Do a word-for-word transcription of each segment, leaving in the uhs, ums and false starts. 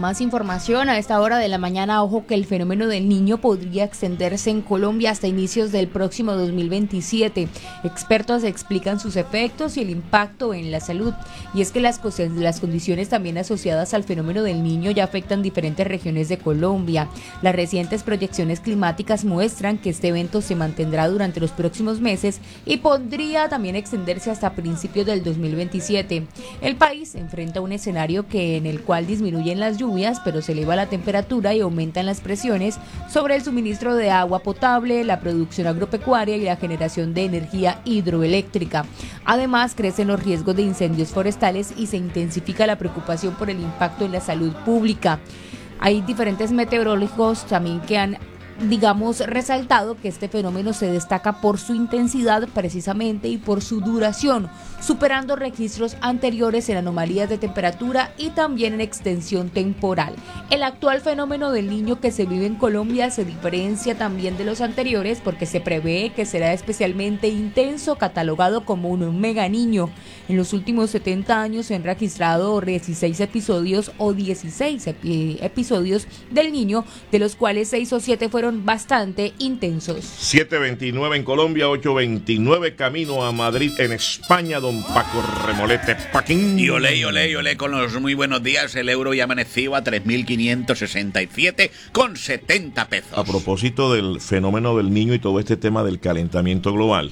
más información a esta hora de la mañana. Ojo que el fenómeno del Niño podría extenderse en Colombia hasta inicios del próximo dos mil veintisiete. Expertos explican sus efectos y el impacto en la salud. Y es que las, las condiciones también asociadas al fenómeno del Niño ya afectan diferentes regiones de Colombia. Las recientes proyecciones climáticas muestran que este evento se mantendrá durante los próximos meses y podría también extenderse hasta principios del dos mil veintisiete. El país enfrenta un escenario que en el cual disminuyen las lluvias, pero se eleva la temperatura y aumentan las presiones sobre el suministro de agua potable, la producción agropecuaria y la generación de energía hidroeléctrica. Además, crecen los riesgos de incendios forestales y se intensifica la preocupación por el impacto en la salud pública. Hay diferentes meteorólogos también que han digamos, resaltado que este fenómeno se destaca por su intensidad precisamente y por su duración, superando registros anteriores en anomalías de temperatura y también en extensión temporal. El actual fenómeno del Niño que se vive en Colombia se diferencia también de los anteriores porque se prevé que será especialmente intenso, catalogado como un mega niño. En los últimos setenta años se han registrado dieciséis episodios o dieciséis epi- episodios del Niño, de los cuales seis o siete fueron bastante intensos. siete veintinueve en Colombia, ocho veintinueve camino a Madrid en España, don Paco Remolete Paquín. Y olé, y olé, y olé con los muy buenos días. El euro ya amaneció a tres mil quinientos sesenta y siete con setenta pesos. A propósito del fenómeno del Niño y todo este tema del calentamiento global,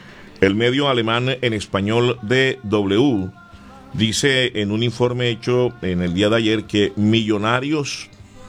el medio alemán en español D W dice en un informe hecho en el día de ayer que millonarios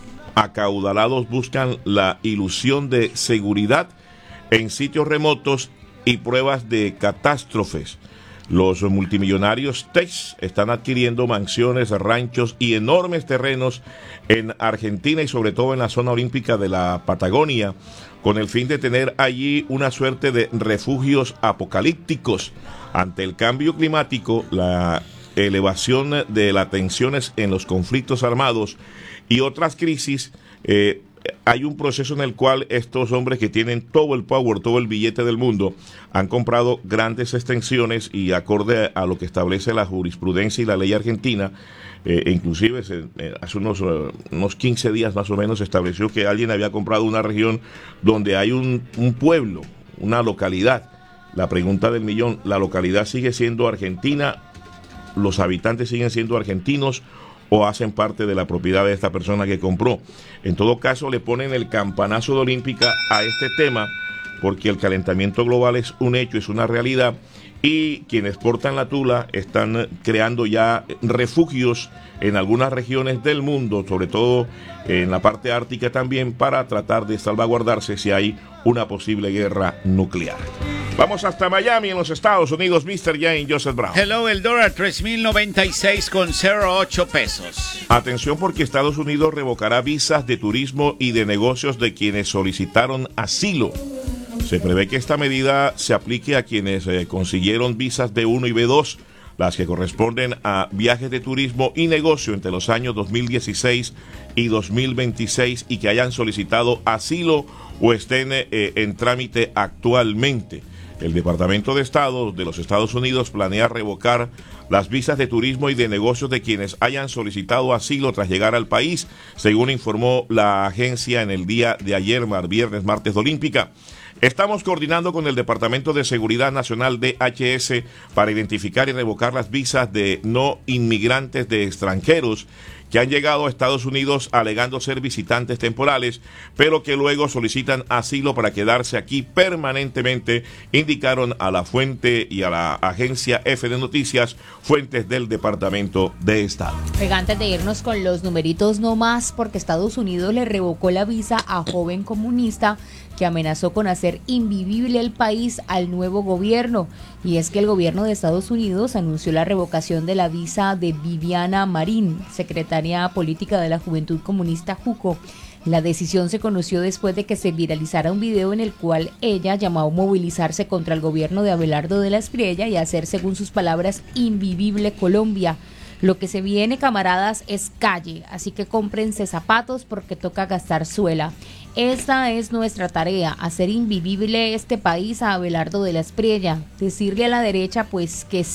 acaudalados buscan la ilusión de seguridad en sitios remotos y pruebas de catástrofes. Los multimillonarios tech están adquiriendo mansiones, ranchos y enormes terrenos en Argentina y sobre todo en la zona olímpica de la Patagonia, con el fin de tener allí una suerte de refugios apocalípticos ante el cambio climático, la elevación de las tensiones en los conflictos armados y otras crisis. eh, hay un proceso en el cual estos hombres que tienen todo el power, todo el billete del mundo, han comprado grandes extensiones y acorde a lo que establece la jurisprudencia y la ley argentina, eh, inclusive se, eh, hace unos, uh, unos quince días más o menos se estableció que alguien había comprado una región donde hay un, un pueblo, una localidad. La pregunta del millón, ¿la localidad sigue siendo argentina? ¿Los habitantes siguen siendo argentinos o hacen parte de la propiedad de esta persona que compró? En todo caso, le ponen el campanazo de olímpica a este tema porque el calentamiento global es un hecho, es una realidad, y quienes portan la tula están creando ya refugios en algunas regiones del mundo, sobre todo en la parte ártica también, para tratar de salvaguardarse si hay una posible guerra nuclear. Vamos hasta Miami, en los Estados Unidos, mister Jane Joseph Brown. Hello, el dólar tres mil noventa y seis con cero ocho pesos. Atención porque Estados Unidos revocará visas de turismo y de negocios de quienes solicitaron asilo. Se prevé que esta medida se aplique a quienes eh, consiguieron visas B uno y B dos, las que corresponden a viajes de turismo y negocio entre los años dos mil dieciséis y dos mil veintiséis y que hayan solicitado asilo o estén eh, en trámite actualmente. El Departamento de Estado de los Estados Unidos planea revocar las visas de turismo y de negocios de quienes hayan solicitado asilo tras llegar al país, según informó la agencia en el día de ayer, viernes, martes de Olímpica. Estamos coordinando con el Departamento de Seguridad Nacional D H S para identificar y revocar las visas de no inmigrantes de extranjeros que han llegado a Estados Unidos alegando ser visitantes temporales, pero que luego solicitan asilo para quedarse aquí permanentemente, indicaron a la fuente y a la agencia F de Noticias, fuentes del Departamento de Estado. Oiga, antes de irnos con los numeritos no más, porque Estados Unidos le revocó la visa a joven comunista que amenazó con hacer invivible el país al nuevo gobierno. Y es que el gobierno de Estados Unidos anunció la revocación de la visa de Viviana Marín, secretaria política de la Juventud Comunista JUCO. La decisión se conoció después de que se viralizara un video en el cual ella llamó a movilizarse contra el gobierno de Abelardo de la Espriella y a hacer, según sus palabras, invivible Colombia. Lo que se viene, camaradas, es calle, así que cómprense zapatos porque toca gastar suela. Esta es nuestra tarea, hacer invivible este país a Abelardo de la Espriella, decirle a la derecha pues que sí,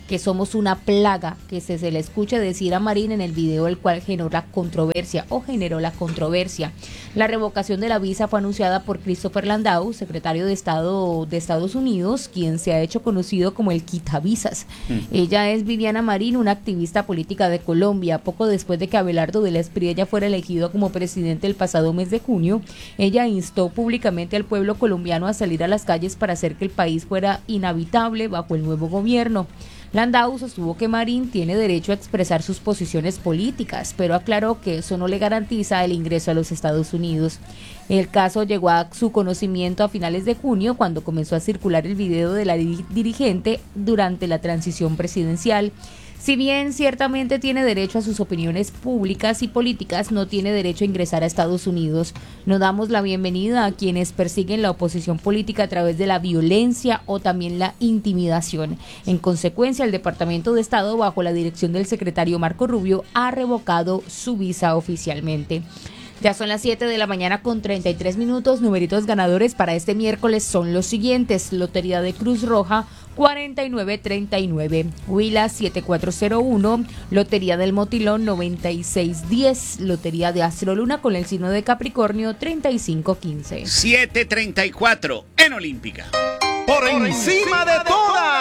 que somos una plaga, que se, se le escucha decir a Marín en el video, el cual generó la controversia o generó la controversia. La revocación de la visa fue anunciada por Christopher Landau, secretario de Estado de Estados Unidos, quien se ha hecho conocido como el quitavisas. Mm. Ella es Viviana Marín, una activista política de Colombia. Poco después de que Abelardo de la Espriella fuera elegido como presidente el pasado mes de junio, ella instó públicamente al pueblo colombiano a salir a las calles para hacer que el país fuera inhabitable bajo el nuevo gobierno. Landau sostuvo que Marín tiene derecho a expresar sus posiciones políticas, pero aclaró que eso no le garantiza el ingreso a los Estados Unidos. El caso llegó a su conocimiento a finales de junio, cuando comenzó a circular el video de la dirigente durante la transición presidencial. Si bien ciertamente tiene derecho a sus opiniones públicas y políticas, no tiene derecho a ingresar a Estados Unidos. No damos la bienvenida a quienes persiguen la oposición política a través de la violencia o también la intimidación. En consecuencia, el Departamento de Estado, bajo la dirección del secretario Marco Rubio, ha revocado su visa oficialmente. Ya son las siete de la mañana con treinta y tres minutos. Numeritos ganadores para este miércoles son los siguientes: Lotería de Cruz Roja cuarenta y nueve treinta y nueve, Huila setenta y cuatro cero uno, Lotería del Motilón noventa y seis diez, Lotería de Astroluna con el signo de Capricornio treinta y cinco quince. siete treinta y cuatro en Olímpica. Por encima de todas.